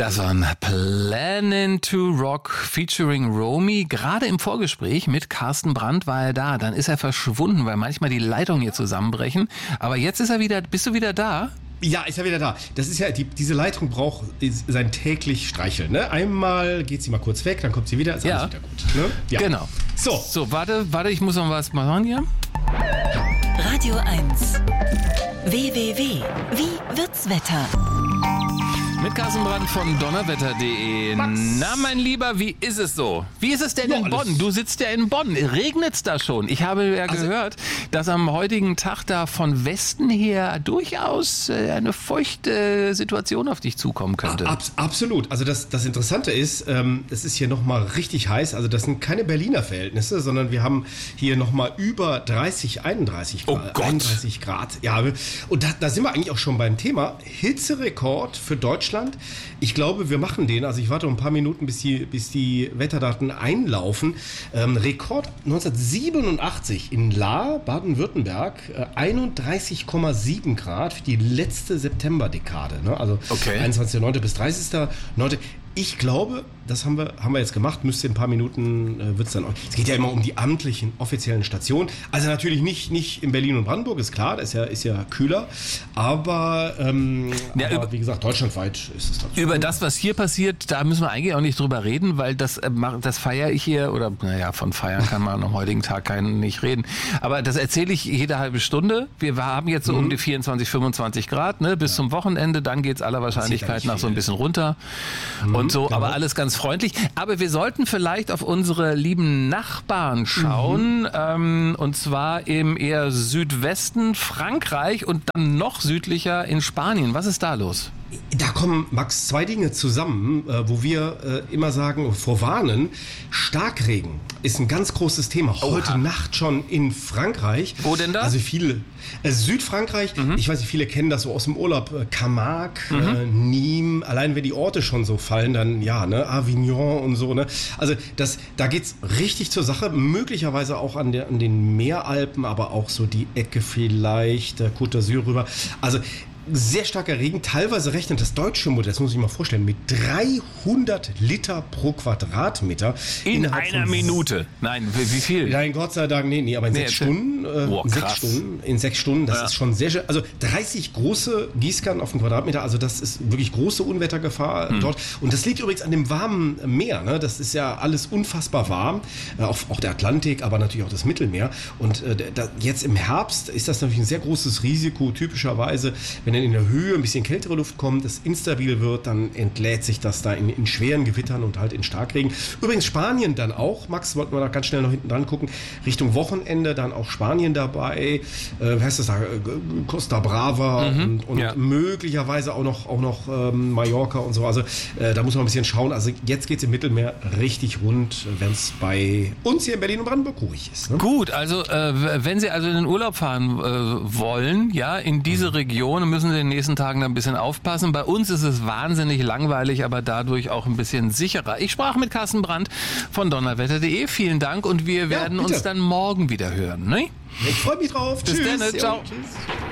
Das war ein Planning to Rock featuring Romy. Gerade im Vorgespräch mit Carsten Brandt war er da. Dann ist er verschwunden, weil manchmal die Leitungen hier zusammenbrechen. Aber jetzt ist er wieder. Bist du wieder da? Ja, ist ja wieder da. Das ist ja, diese Leitung braucht sein täglich Streicheln. Ne? Einmal geht sie mal kurz weg, dann kommt sie wieder, ist alles wieder gut. Ne? Ja. Genau. So, warte, ich muss noch was machen hier. Radio 1. www. Wie wird's Wetter? Mit Carsten Brandt von donnerwetter.de. Na, mein Lieber, wie ist es so? Wie ist es denn in Bonn? Du sitzt ja in Bonn. Regnet's da schon? Ich habe ja gehört, dass am heutigen Tag da von Westen her durchaus eine feuchte Situation auf dich zukommen könnte. Absolut. Also das Interessante ist, es ist hier nochmal richtig heiß. Also das sind keine Berliner Verhältnisse, sondern wir haben hier nochmal über 31 Grad. Oh Gott. 31 Grad. Ja, und da sind wir eigentlich auch schon beim Thema. Hitzerekord für Deutschland. Ich glaube, wir machen den. Also ich warte noch ein paar Minuten, bis die Wetterdaten einlaufen. Rekord 1987 in Lahr, Baden-Württemberg, 31,7 Grad für die letzte Septemberdekade. Ne? Also 21.09. bis 30.09. Ich glaube, das haben wir jetzt gemacht, müsste in ein paar Minuten, wird es dann auch. Es geht ja immer um die amtlichen, offiziellen Stationen. Also natürlich nicht in Berlin und Brandenburg, ist klar, das ist ja kühler. Aber wie gesagt, deutschlandweit ist es dazu. Über das, was hier passiert, da müssen wir eigentlich auch nicht drüber reden, weil das feiere ich hier, oder naja, von feiern kann man am heutigen Tag nicht reden. Aber das erzähle ich jede halbe Stunde. Wir haben jetzt so um die 24, 25 Grad, ne, bis zum Wochenende, dann geht es aller Wahrscheinlichkeit nach so ein bisschen runter. Und so, aber alles ganz freundlich. Aber wir sollten vielleicht auf unsere lieben Nachbarn schauen, und zwar im eher Südwesten Frankreich und dann noch südlicher in Spanien. Was ist da los? Da kommen, Max, zwei Dinge zusammen, wo wir immer sagen, vorwarnen. Starkregen ist ein ganz großes Thema. Heute Nacht schon in Frankreich. Wo denn da? Also viele. Südfrankreich, ich weiß nicht, viele kennen das so aus dem Urlaub. Camargue, Nîmes, allein wenn die Orte schon so fallen, dann Avignon und so. Ne? Also da geht's richtig zur Sache. Möglicherweise auch an den Meeralpen, aber auch so die Ecke vielleicht, Côte d'Azur rüber. Also sehr starker Regen, teilweise rechnet das deutsche Modell, das muss ich mir mal vorstellen, mit 300 Liter pro Quadratmeter. In einer Minute? Nein, wie viel? Nein, Gott sei Dank, nee, aber in 6 Stunden. In 6 Stunden, das ist schon sehr, also 30 große Gießkannen auf den Quadratmeter, also das ist wirklich große Unwettergefahr dort. Und das liegt übrigens an dem warmen Meer, ne? Das ist ja alles unfassbar warm, auch der Atlantik, aber natürlich auch das Mittelmeer. Und jetzt im Herbst ist das natürlich ein sehr großes Risiko, typischerweise, wenn dann in der Höhe ein bisschen kältere Luft kommt, es instabil wird, dann entlädt sich das da in schweren Gewittern und halt in Starkregen. Übrigens Spanien dann auch, Max, wollten wir da ganz schnell noch hinten dran gucken, Richtung Wochenende dann auch Spanien dabei, wie heißt das da, Costa Brava und möglicherweise auch noch Mallorca und so, also da muss man ein bisschen schauen, also jetzt geht es im Mittelmeer richtig rund, wenn es bei uns hier in Berlin und Brandenburg ruhig ist. Ne? Gut, also wenn Sie also in den Urlaub fahren wollen, ja, in diese Region, müssen Sie in den nächsten Tagen da ein bisschen aufpassen. Bei uns ist es wahnsinnig langweilig, aber dadurch auch ein bisschen sicherer. Ich sprach mit Carsten Brandt von donnerwetter.de. Vielen Dank und wir werden uns dann morgen wieder hören. Ne? Ich freue mich drauf. Bis Tschüss. dann. Ciao. Tschüss.